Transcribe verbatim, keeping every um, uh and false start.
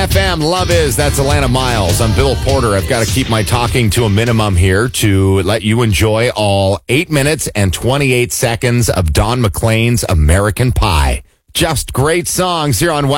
F M, Love Is. That's Atlanta Miles. I'm Bill Porter. I've got to keep my talking to a minimum here to let you enjoy all eight minutes and twenty-eight seconds of Don McLean's American Pie. Just great songs here on